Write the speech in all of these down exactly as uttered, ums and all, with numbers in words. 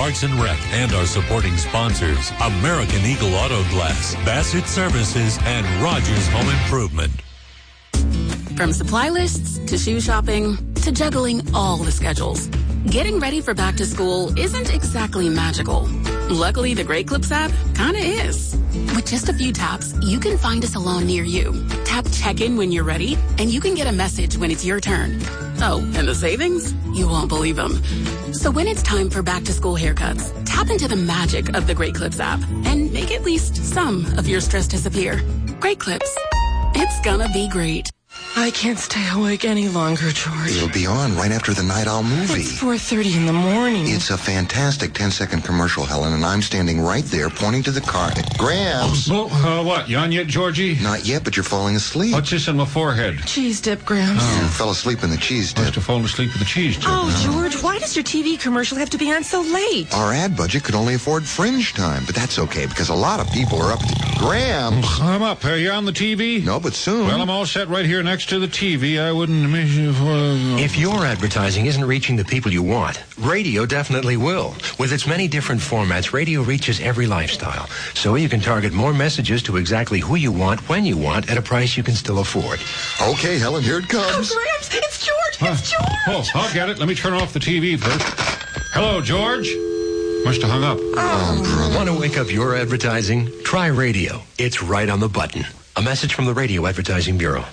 Parks and Rec and our supporting sponsors, American Eagle Auto Glass, Bassett Services, and Rogers Home Improvement. From supply lists to shoe shopping to juggling all the schedules, getting ready for back to school isn't exactly magical. Luckily, the Great Clips app kinda is. With just a few taps, you can find a salon near you. Tap check-in when you're ready, and you can get a message when it's your turn. Oh, and the savings? You won't believe them. So when it's time for back-to-school haircuts, tap into the magic of the Great Clips app and make at least some of your stress disappear. Great Clips. It's gonna be great. I can't stay awake any longer, George. It'll be on right after the Night Owl movie. It's four thirty in the morning. It's a fantastic ten-second commercial, Helen, and I'm standing right there pointing to the car. Grams! Oh, uh, what, you on yet, Georgie? Not yet, but you're falling asleep. What's this on my forehead? Cheese dip, Grams. Oh. You fell asleep in the cheese dip. Must have fallen asleep in the cheese dip. Oh, George, why does your T V commercial have to be on so late? Our ad budget could only afford fringe time, but that's okay, because a lot of people are up to... Grams! I'm up. Are you on the T V? No, but soon. Well, I'm all set right here next to the T V. I wouldn't miss you for... If your advertising isn't reaching the people you want, radio definitely will. With its many different formats, radio reaches every lifestyle. So you can target more messages to exactly who you want, when you want, at a price you can still afford. Okay, Helen, here it comes. Oh, Grams, it's George! It's George! Oh, I'll get it. Let me turn off the T V first. Hello, George. Must have hung up. Oh, want to wake up your advertising? Try radio. It's right on the button. A message from the Radio Advertising Bureau.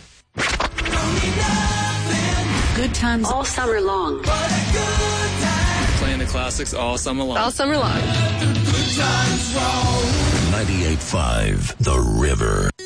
Good times all summer long. Playing the classics all summer long. All summer long. ninety-eight point five The River.